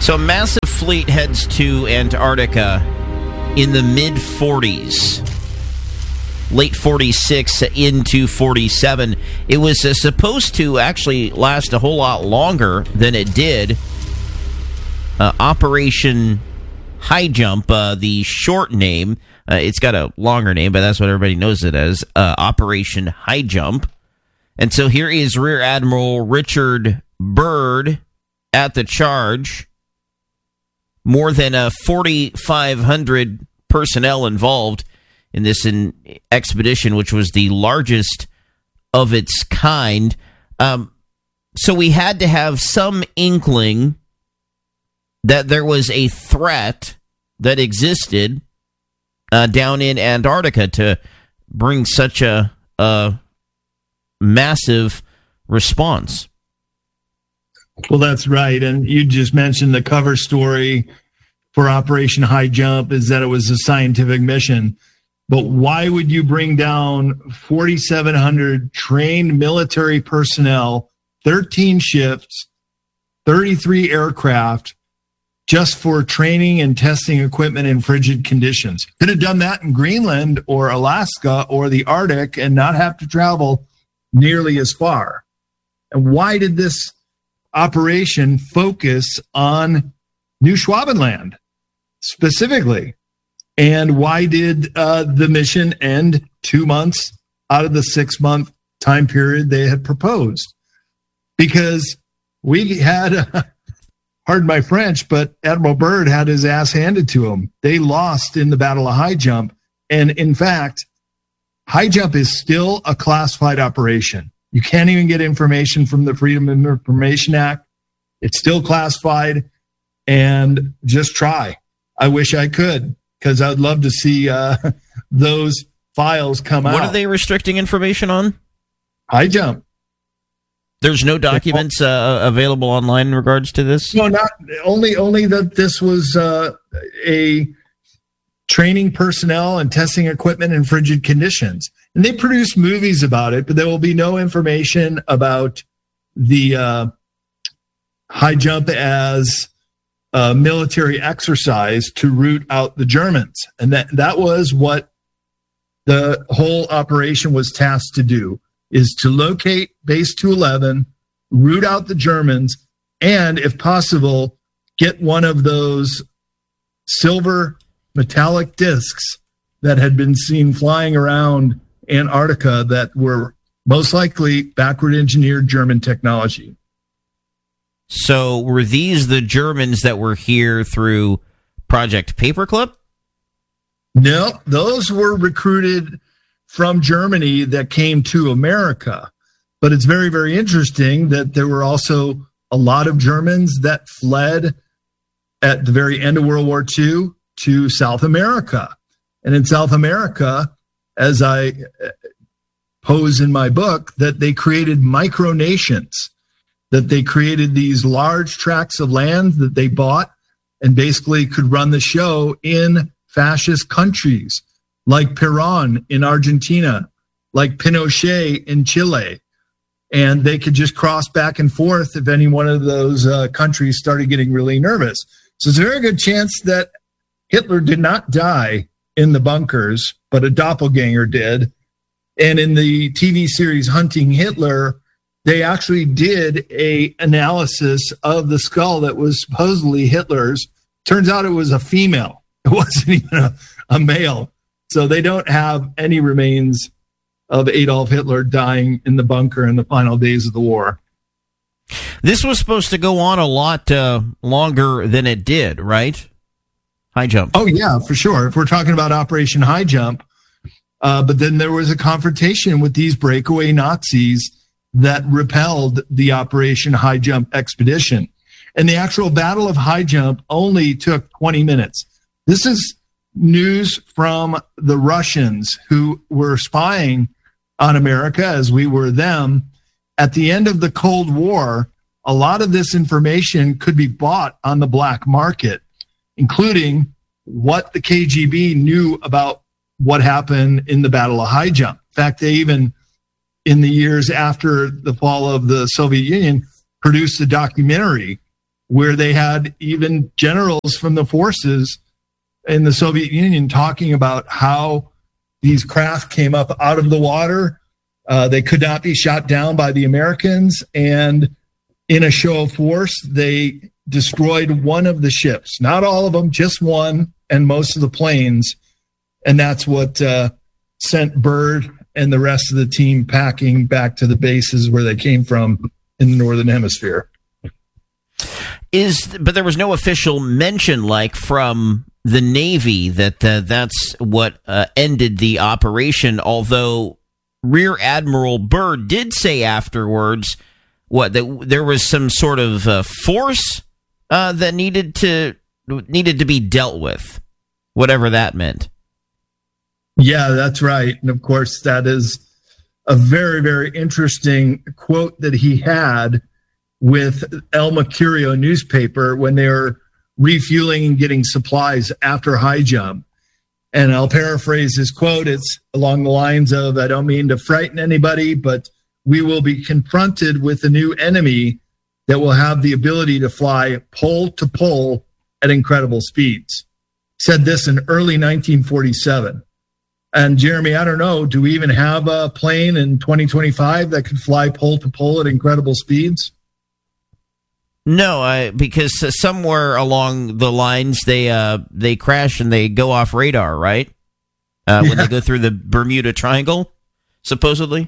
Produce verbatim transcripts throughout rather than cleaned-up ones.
So a massive fleet heads to Antarctica in the mid forties, late forty-six into forty-seven. It was uh, supposed to actually last a whole lot longer than it did. Uh, Operation High Jump, uh, the short name, uh, it's got a longer name, but that's what everybody knows it as, uh, Operation High Jump. And so here is Rear Admiral Richard Byrd at the charge. More than uh, forty-five hundred personnel involved in this in expedition, which was the largest of its kind. Um, so we had to have some inkling that there was a threat that existed uh, down in Antarctica to bring such a, a massive response. Well, that's right. And you just mentioned the cover story for Operation High Jump is that it was a scientific mission. But why would you bring down forty-seven hundred trained military personnel, thirteen ships, thirty-three aircraft, just for training and testing equipment in frigid conditions? Could have done that in Greenland or Alaska or the Arctic and not have to travel nearly as far. And why did this operation focus on New Schwabenland specifically? And why did uh, the mission end two months out of the six-month time period they had proposed? Because we had, uh, pardon my French, but Admiral Byrd had his ass handed to him. They lost in the Battle of High Jump. And in fact, High Jump is still a classified operation. You can't even get information from the Freedom of Information Act. It's still classified. And just try. I wish I could, because I would love to see uh, those files come what out. What are they restricting information on? High Jump. There's no documents uh, available online in regards to this? No, not only only that this was uh, a training personnel and testing equipment in frigid conditions. And they produced movies about it, but there will be no information about the uh, High Jump as a military exercise to root out the Germans. And that, that was what the whole operation was tasked to do, is to locate Base two eleven, root out the Germans, and, if possible, get one of those silver metallic discs that had been seen flying around Antarctica that were most likely backward engineered German technology. So were these the Germans that were here through Project Paperclip? No, those were recruited from Germany that came to America. But it's very, very interesting that there were also a lot of Germans that fled at the very end of World War Two to South America. And in South America, as I pose in my book, that they created micronations, that they created these large tracts of land that they bought and basically could run the show in fascist countries like Perón in Argentina, like Pinochet in Chile. And they could just cross back and forth if any one of those uh, countries started getting really nervous. So it's a very good chance that Hitler did not die in the bunkers, but a doppelganger did. And in the T V series Hunting Hitler, they actually did a analysis of the skull that was supposedly Hitler's. Turns out it was a female. It wasn't even a, a male. So they don't have any remains of Adolf Hitler dying in the bunker in the final days of the war. This was supposed to go on a lot uh, longer than it did, right? High Jump. Oh, yeah, for sure. If we're talking about Operation High Jump. Uh, but then there was a confrontation with these breakaway Nazis that repelled the Operation High Jump expedition. And the actual Battle of High Jump only took twenty minutes. This is news from the Russians who were spying on America as we were them. At the end of the Cold War, a lot of this information could be bought on the black market, including what the K G B knew about what happened in the Battle of High Jump. In fact, they even, in the years after the fall of the Soviet Union, produced a documentary where they had even generals from the forces in the Soviet Union talking about how these craft came up out of the water. Uh, they could not be shot down by the Americans. And in a show of force, they destroyed one of the ships, not all of them, just one, and most of the planes. And that's what uh, sent Byrd and the rest of the team packing back to the bases where they came from in the Northern Hemisphere. Is but there was no official mention, like from the Navy, that uh, that's what uh, ended the operation, although Rear Admiral Byrd did say afterwards what that there was some sort of uh, force uh, that needed to needed to be dealt with, whatever that meant. Yeah, that's right. And of course, that is a very, very interesting quote that he had with El Mercurio newspaper when they were refueling and getting supplies after high jump. And I'll paraphrase his quote. It's along the lines of, I don't mean to frighten anybody, but we will be confronted with a new enemy that will have the ability to fly pole to pole at incredible speeds. Said this in early nineteen forty-seven. And Jeremy, I don't know, do we even have a plane in twenty twenty-five that could fly pole to pole at incredible speeds? No, I, because uh, somewhere along the lines they uh, they crash and they go off radar, right? Uh, yeah. When they go through the Bermuda Triangle, supposedly.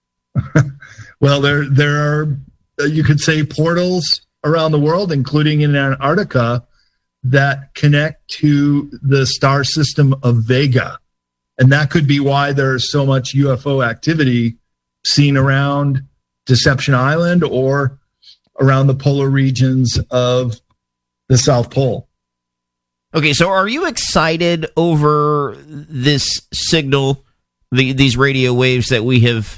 Well, there there are, you could say, portals around the world, including in Antarctica, that connect to the star system of Vega. And that could be why there's so much U F O activity seen around Deception Island or around the polar regions of the South Pole. Okay, so are you excited over this signal, the, these radio waves that we have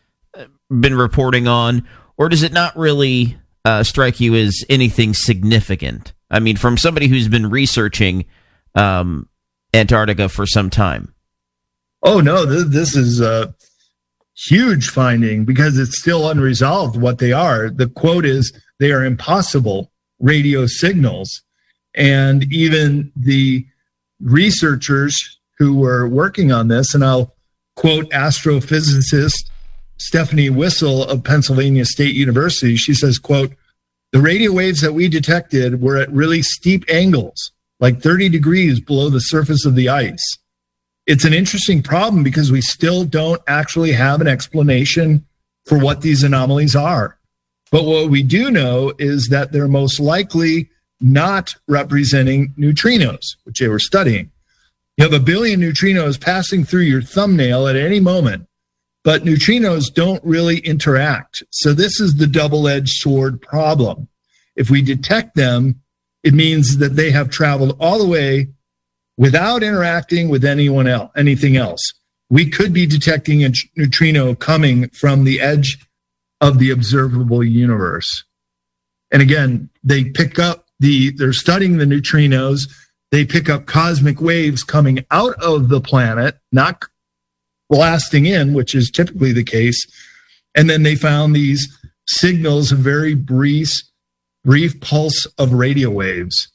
been reporting on, or does it not really uh, strike you as anything significant? I mean, from somebody who's been researching um, Antarctica for some time. Oh, no, th- this is a huge finding because it's still unresolved what they are. The quote is, they are impossible radio signals. And even the researchers who were working on this, and I'll quote astrophysicist Stephanie Wissel of Pennsylvania State University, she says, quote, the radio waves that we detected were at really steep angles, like thirty degrees below the surface of the ice. It's an interesting problem because we still don't actually have an explanation for what these anomalies are. But what we do know is that they're most likely not representing neutrinos, which they were studying. You have a billion neutrinos passing through your thumbnail at any moment, but neutrinos don't really interact. So this is the double-edged sword problem. If we detect them, it means that they have traveled all the way without interacting with anyone else, anything else. We could be detecting a neutrino coming from the edge of the observable universe. And again, they pick up the, they're studying the neutrinos. They pick up cosmic waves coming out of the planet, not blasting in, which is typically the case. And then they found these signals, a very brief, brief pulse of radio waves.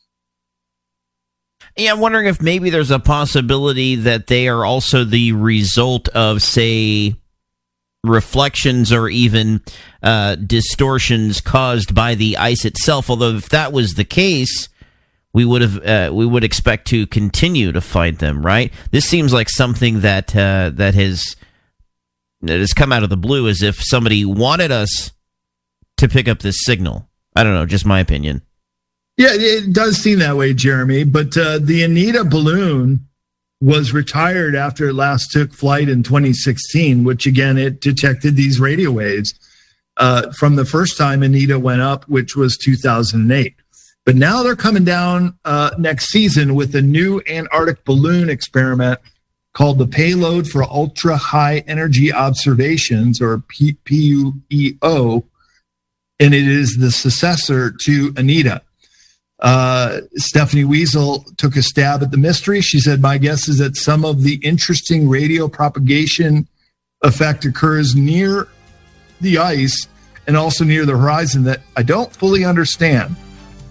Yeah, I'm wondering if maybe there's a possibility that they are also the result of, say, reflections or even uh, distortions caused by the ice itself. Although if that was the case, we would have uh, we would expect to continue to find them, right? This seems like something that uh, that has that has come out of the blue, as if somebody wanted us to pick up this signal. I don't know, just my opinion. Yeah, it does seem that way, Jeremy. But uh, the Anita balloon was retired after it last took flight in twenty sixteen, which, again, it detected these radio waves uh, from the first time Anita went up, which was two thousand eight. But now they're coming down uh, next season with a new Antarctic balloon experiment called the Payload for Ultra High Energy Observations, or P U E O, and it is the successor to Anita. Uh, Stephanie Wissel took a stab at the mystery. She said, my guess is that some of the interesting radio propagation effect occurs near the ice and also near the horizon that I don't fully understand.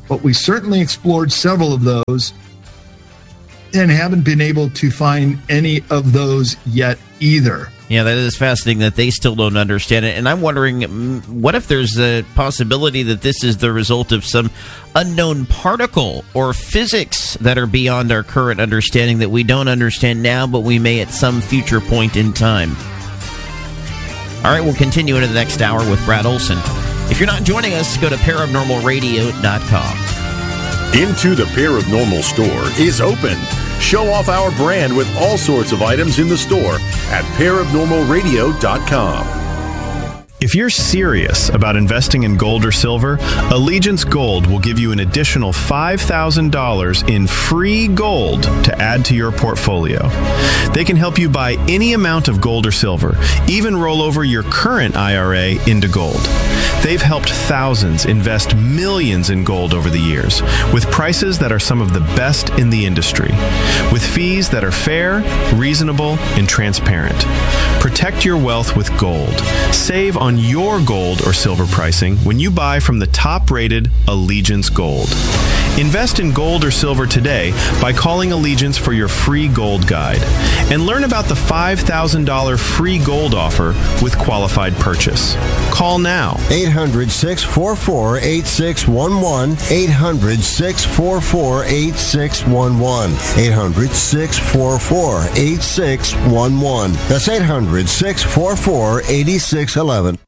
but we certainly explored several of those and haven't been able to find any of those yet either. Yeah, that is fascinating that they still don't understand it. And I'm wondering, what if there's a possibility that this is the result of some unknown particle or physics that are beyond our current understanding that we don't understand now, but we may at some future point in time? All right, we'll continue into the next hour with Brad Olson. If you're not joining us, go to paranormal radio dot com. Into the Paranormal Store is open. Show off our brand with all sorts of items in the store at paranormal radio dot com. If you're serious about investing in gold or silver, Allegiance Gold will give you an additional five thousand dollars in free gold to add to your portfolio. They can help you buy any amount of gold or silver, even roll over your current I R A into gold. They've helped thousands invest millions in gold over the years, with prices that are some of the best in the industry, with fees that are fair, reasonable, and transparent. Protect your wealth with gold. Save on your gold or silver pricing when you buy from the top-rated Allegiance Gold. Invest in gold or silver today by calling Allegiance for your free gold guide. And learn about the five thousand dollars free gold offer with qualified purchase. Call now. eight hundred, six four four, eight six one one. eight hundred, six four four, eight six one one. eight hundred, six four four, eight six one one. That's eight hundred, six four four, eight six one one.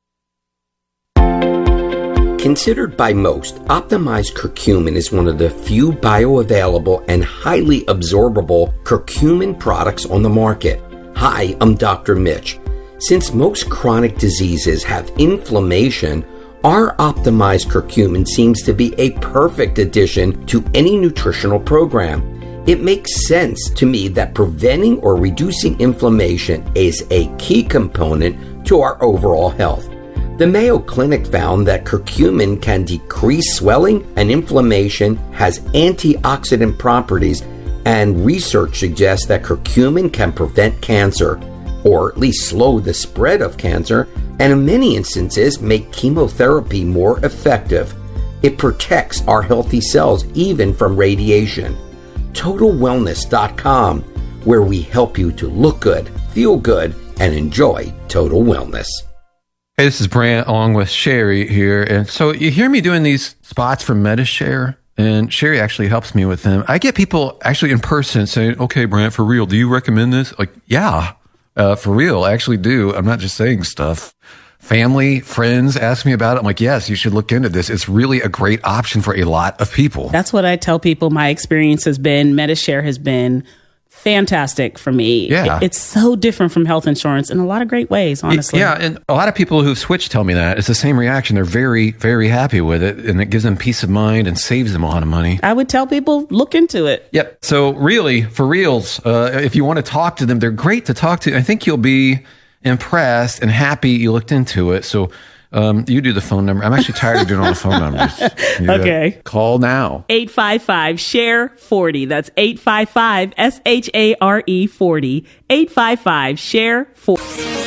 Considered by most, optimized curcumin is one of the few bioavailable and highly absorbable curcumin products on the market. Hi, I'm Doctor Mitch. Since most chronic diseases have inflammation, our optimized curcumin seems to be a perfect addition to any nutritional program. It makes sense to me that preventing or reducing inflammation is a key component to our overall health. The Mayo Clinic found that curcumin can decrease swelling and inflammation, has antioxidant properties, and research suggests that curcumin can prevent cancer, or at least slow the spread of cancer, and in many instances make chemotherapy more effective. It protects our healthy cells even from radiation. total wellness dot com, where we help you to look good, feel good, and enjoy total wellness. Hey, this is Brant along with Sherry here. And so you hear me doing these spots for MediShare, and Sherry actually helps me with them. I get people actually in person saying, okay, Brant, for real, do you recommend this? Like, yeah, uh, for real, I actually do. I'm not just saying stuff. Family, friends ask me about it. I'm like, yes, you should look into this. It's really a great option for a lot of people. That's what I tell people my experience has been. MediShare has been fantastic for me. Yeah. It, it's so different from health insurance in a lot of great ways, honestly. Yeah, and a lot of people who've switched tell me that. It's the same reaction. They're very, very happy with it, and it gives them peace of mind and saves them a lot of money. I would tell people, look into it. Yep. So really, for reals, uh, if you want to talk to them, they're great to talk to. I think you'll be impressed and happy you looked into it. So um, you do the phone number. I'm actually tired of doing all the phone numbers. You, okay. Uh, call now. eight five five, S H A R E, forty. That's eight five five, S H A R E, forty. eight five five, S H A R E, forty.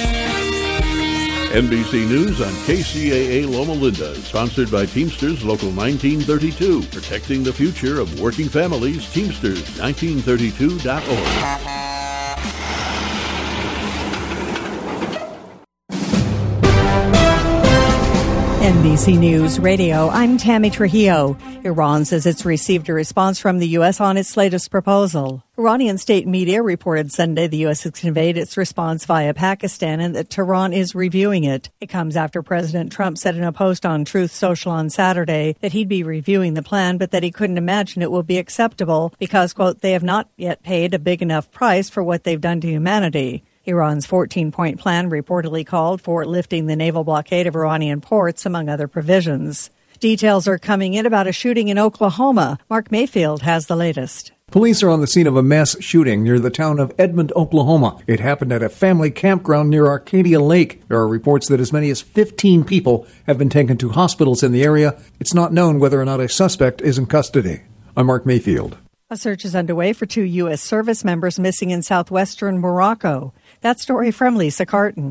N B C News on K C A A Loma Linda, sponsored by Teamsters Local nineteen thirty-two, protecting the future of working families. Teamsters nineteen thirty-two dot org. N B C News Radio, I'm Tammy Trujillo. Iran says it's received a response from the U S on its latest proposal. Iranian state media reported Sunday the U S has conveyed its response via Pakistan and that Tehran is reviewing it. It comes after President Trump said in a post on Truth Social on Saturday that he'd be reviewing the plan, but that he couldn't imagine it will be acceptable because, quote, they have not yet paid a big enough price for what they've done to humanity. Iran's fourteen-point plan reportedly called for lifting the naval blockade of Iranian ports, among other provisions. Details are coming in about a shooting in Oklahoma. Mark Mayfield has the latest. Police are on the scene of a mass shooting near the town of Edmond, Oklahoma. It happened at a family campground near Arcadia Lake. There are reports that as many as fifteen people have been taken to hospitals in the area. It's not known whether or not a suspect is in custody. I'm Mark Mayfield. A search is underway for two U S service members missing in southwestern Morocco. That story from Lisa Carton.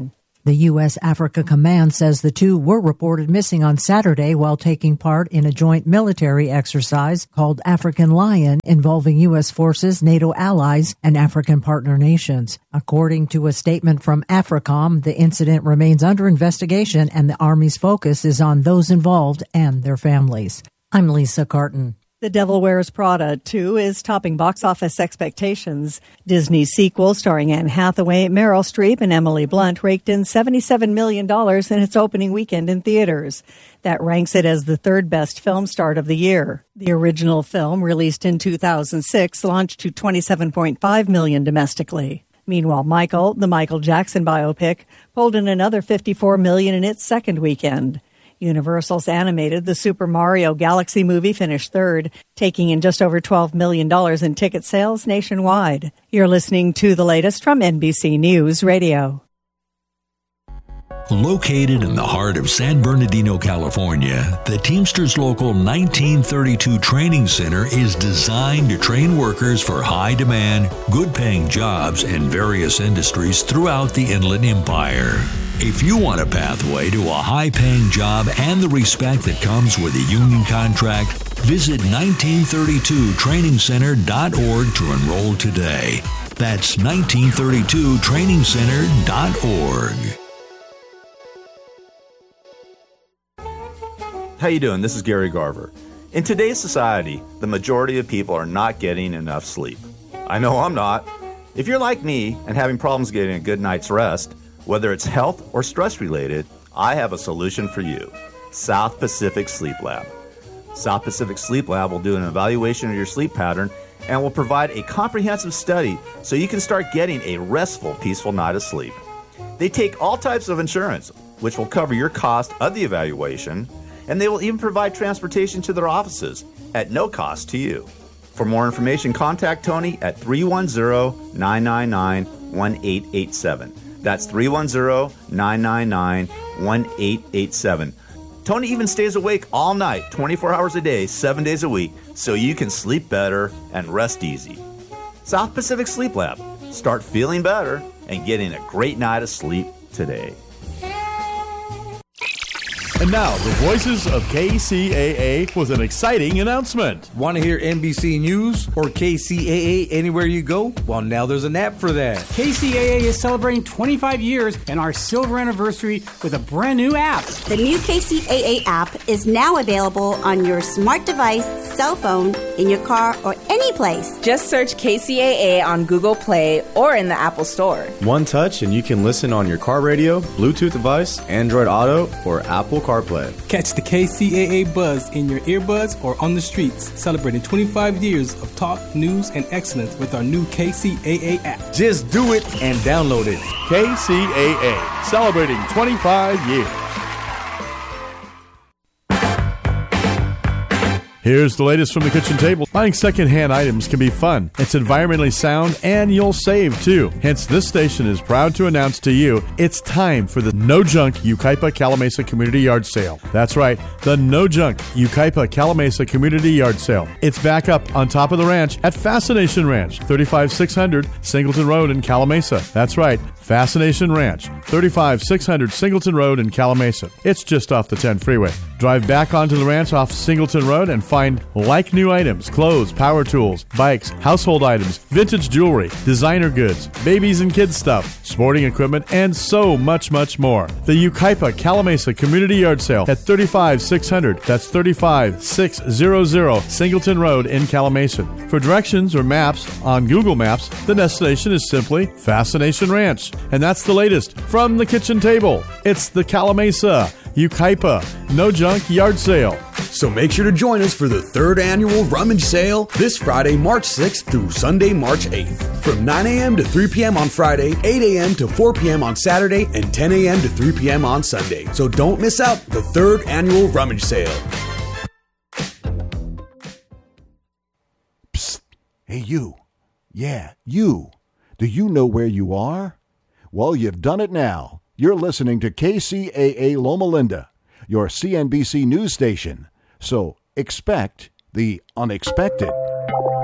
The U S Africa Command says the two were reported missing on Saturday while taking part in a joint military exercise called African Lion involving U S forces, NATO allies, and African partner nations. According to a statement from AFRICOM, the incident remains under investigation and the Army's focus is on those involved and their families. I'm Lisa Carton. The Devil Wears Prada two is topping box office expectations. Disney's sequel, starring Anne Hathaway, Meryl Streep, and Emily Blunt, raked in seventy-seven million dollars in its opening weekend in theaters. That ranks it as the third best film start of the year. The original film, released in two thousand six, launched to twenty-seven point five million dollars domestically. Meanwhile, Michael, the Michael Jackson biopic, pulled in another fifty-four million dollars in its second weekend. Universal's animated The Super Mario Galaxy movie finished third, taking in just over twelve million dollars in ticket sales nationwide. You're listening to the latest from N B C News Radio. Located in the heart of San Bernardino, California, the Teamsters Local nineteen thirty-two Training Center is designed to train workers for high-demand, good-paying jobs in various industries throughout the Inland Empire. If you want a pathway to a high-paying job and the respect that comes with a union contract, visit nineteen thirty-two training center dot org to enroll today. That's nineteen thirty-two training center dot org. How you doing? This is Gary Garver. In today's society, the majority of people are not getting enough sleep. I know I'm not. If you're like me and having problems getting a good night's rest, whether it's health or stress related, I have a solution for you. South Pacific Sleep Lab. South Pacific Sleep Lab will do an evaluation of your sleep pattern and will provide a comprehensive study so you can start getting a restful, peaceful night of sleep. They take all types of insurance, which will cover your cost of the evaluation, and they will even provide transportation to their offices at no cost to you. For more information, contact Tony at three one zero, nine nine nine, one eight eight seven. That's three one zero, nine nine nine, one eight eight seven. Tony even stays awake all night, twenty-four hours a day, seven days a week, so you can sleep better and rest easy. South Pacific Sleep Lab. Start feeling better and getting a great night of sleep today. And now, the voices of K C A A with an exciting announcement. Want to hear N B C News or K C A A anywhere you go? Well, now there's an app for that. K C A A is celebrating twenty-five years and our silver anniversary with a brand new app. The new K C A A app is now available on your smart device, cell phone, in your car, or any place. Just search K C A A on Google Play or in the Apple Store. One touch and you can listen on your car radio, Bluetooth device, Android Auto, or Apple CarPlay. Catch the K C A A buzz in your earbuds or on the streets, celebrating twenty-five years of talk, news, and excellence with our new K C A A app. Just do it and download it. K C A A, celebrating twenty-five years. Here's the latest from the kitchen table. Buying secondhand items can be fun. It's environmentally sound, and you'll save, too. Hence, this station is proud to announce to you it's time for the No Junk Yucaipa Calamasa Community Yard Sale. That's right, the No Junk Yucaipa Calamasa Community Yard Sale. It's back up on top of the ranch at Fascination Ranch, thirty-five six hundred Singleton Road in Calamasa. That's right, Fascination Ranch, thirty-five six hundred Singleton Road in Calamasa. It's just off the ten freeway. Drive back onto the ranch off Singleton Road and find like-new items, clothes, power tools, bikes, household items, vintage jewelry, designer goods, babies and kids stuff, sporting equipment, and so much, much more. The Yucaipa Calamasa Community Yard Sale at thirty-five six hundred. That's thirty-five six hundred Singleton Road in Calamasa. For directions or maps on Google Maps, the destination is simply Fascination Ranch. And that's the latest from the kitchen table. It's the Calamasa Yucaipa No Junk Yard Sale. So make sure to join us for the third annual Rummage Sale this Friday, March sixth through Sunday, March eighth. From nine a.m. to three p.m. on Friday, eight a.m. to four p.m. on Saturday, and ten a.m. to three p.m. on Sunday. So don't miss out the third annual Rummage Sale. Psst. Hey, you. Yeah, you. Do you know where you are? Well, you've done it now. You're listening to K C A A Loma Linda, your C N B C news station. So expect the unexpected.